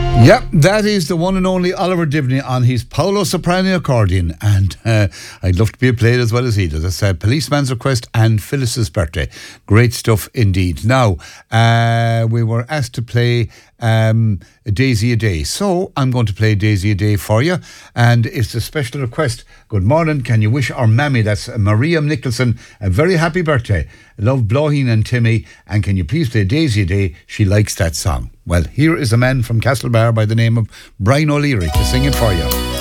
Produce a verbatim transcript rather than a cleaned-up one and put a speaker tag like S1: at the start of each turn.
S1: Yep, that is the one and only Oliver Divney on his Paolo Soprano accordion, and uh, I'd love to be played as well as he does. It's a Policeman's Request and Phyllis's Birthday. Great stuff indeed. Now, uh, we were asked to play um, Daisy a Day, so I'm going to play Daisy a Day for you, and it's a special request. Good morning, can you wish our mammy, that's Maria Nicholson, a very happy birthday. Love Blóhín and Timmy, and can you please play Daisy a Day? She likes that song. Well, here is a man from Castlebar by the name of Brian O'Leary to sing it for you.